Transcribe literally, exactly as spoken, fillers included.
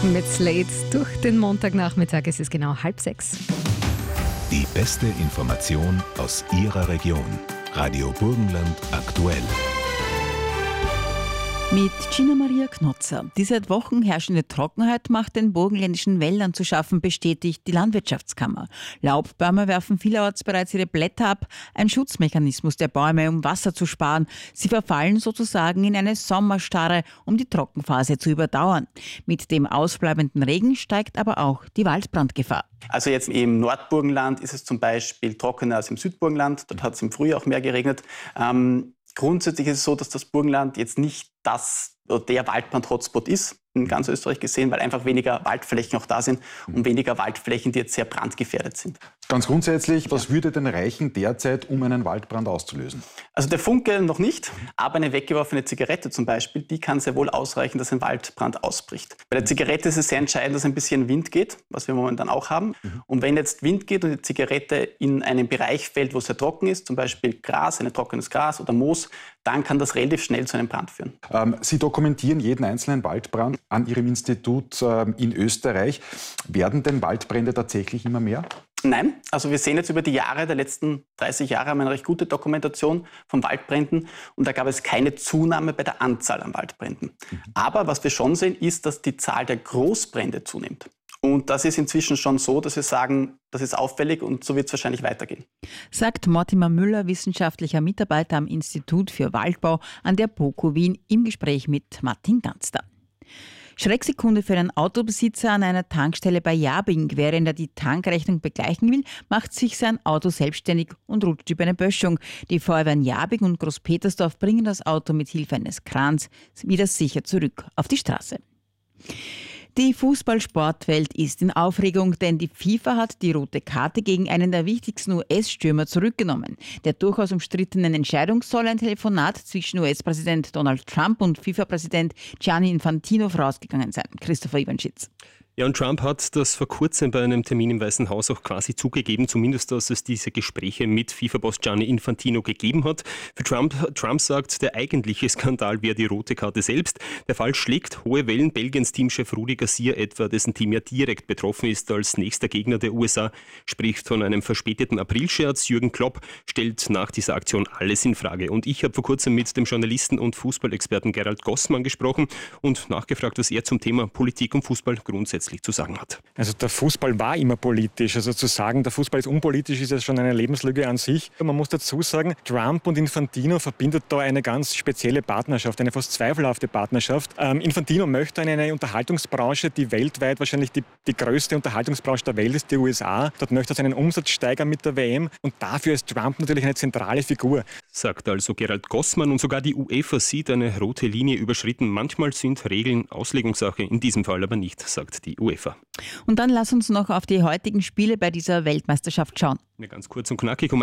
mit Slate durch den Montagnachmittag. Es ist genau halb sechs. Die beste Information aus Ihrer Region. Radio Burgenland aktuell. Mit Gina Maria Knotzer. Die seit Wochen herrschende Trockenheit macht den burgenländischen Wäldern zu schaffen, bestätigt die Landwirtschaftskammer. Laubbäume werfen vielerorts bereits ihre Blätter ab, ein Schutzmechanismus der Bäume, um Wasser zu sparen. Sie verfallen sozusagen in eine Sommerstarre, um die Trockenphase zu überdauern. Mit dem ausbleibenden Regen steigt aber auch die Waldbrandgefahr. Also jetzt im Nordburgenland ist es zum Beispiel trockener als im Südburgenland. Dort hat es im Frühjahr auch mehr geregnet. Ähm, grundsätzlich ist es so, dass das Burgenland jetzt nicht das oder der Waldbrand-Hotspot ist, in ganz Österreich gesehen, weil einfach weniger Waldflächen auch da sind und weniger Waldflächen, die jetzt sehr brandgefährdet sind. Ganz grundsätzlich, was würde denn reichen derzeit, um einen Waldbrand auszulösen? Also der Funke noch nicht, aber eine weggeworfene Zigarette zum Beispiel, die kann sehr wohl ausreichen, dass ein Waldbrand ausbricht. Bei der Zigarette ist es sehr entscheidend, dass ein bisschen Wind geht, was wir momentan auch haben. Mhm. Und wenn jetzt Wind geht und die Zigarette in einen Bereich fällt, wo es sehr trocken ist, zum Beispiel Gras, ein trockenes Gras oder Moos, dann kann das relativ schnell zu einem Brand führen. Ähm, Sie dokumentieren jeden einzelnen Waldbrand an Ihrem Institut ähm, in Österreich. Werden denn Waldbrände tatsächlich immer mehr? Nein, also wir sehen jetzt über die Jahre, der letzten dreißig Jahre haben wir eine recht gute Dokumentation von Waldbränden und da gab es keine Zunahme bei der Anzahl an Waldbränden. Mhm. Aber was wir schon sehen, ist, dass die Zahl der Großbrände zunimmt. Und das ist inzwischen schon so, dass wir sagen, das ist auffällig und so wird es wahrscheinlich weitergehen. Sagt Mortimer Müller, wissenschaftlicher Mitarbeiter am Institut für Waldbau an der BOKU Wien im Gespräch mit Martin Ganster. Schrecksekunde für einen Autobesitzer an einer Tankstelle bei Jabing. Während er die Tankrechnung begleichen will, macht sich sein Auto selbstständig und rutscht über eine Böschung. Die Feuerwehren Jabing und Großpetersdorf bringen das Auto mit Hilfe eines Krans wieder sicher zurück auf die Straße. Die Fußballsportwelt ist in Aufregung, denn die FIFA hat die rote Karte gegen einen der wichtigsten U S-Stürmer zurückgenommen. Der durchaus umstrittenen Entscheidung soll ein Telefonat zwischen U S-Präsident Donald Trump und FIFA-Präsident Gianni Infantino vorausgegangen sein. Christopher Iwanschitz. Ja, und Trump hat das vor kurzem bei einem Termin im Weißen Haus auch quasi zugegeben, zumindest, dass es diese Gespräche mit FIFA-Boss Gianni Infantino gegeben hat. Für Trump, Trump sagt, der eigentliche Skandal wäre die rote Karte selbst. Der Fall schlägt hohe Wellen. Belgiens Teamchef Rudi Garcia etwa, dessen Team ja direkt betroffen ist als nächster Gegner der U S A, spricht von einem verspäteten Aprilscherz. Jürgen Klopp stellt nach dieser Aktion alles in Frage. Und ich habe vor kurzem mit dem Journalisten und Fußballexperten Gerald Gossmann gesprochen und nachgefragt, was er zum Thema Politik und Fußball grundsätzlich zu sagen hat. Also der Fußball war immer politisch. Also zu sagen, der Fußball ist unpolitisch, ist ja schon eine Lebenslüge an sich. Man muss dazu sagen, Trump und Infantino verbindet da eine ganz spezielle Partnerschaft, eine fast zweifelhafte Partnerschaft. Ähm, Infantino möchte in eine Unterhaltungsbranche, die weltweit wahrscheinlich die, die größte Unterhaltungsbranche der Welt ist, die U S A. Dort möchte er seinen Umsatz steigern mit der W M und dafür ist Trump natürlich eine zentrale Figur. Sagt also Gerald Gossmann, und sogar die UEFA sieht eine rote Linie überschritten. Manchmal sind Regeln Auslegungssache, in diesem Fall aber nicht, sagt die UEFA. Und dann lass uns noch auf die heutigen Spiele bei dieser Weltmeisterschaft schauen. Ja, ganz kurz und knackig. Um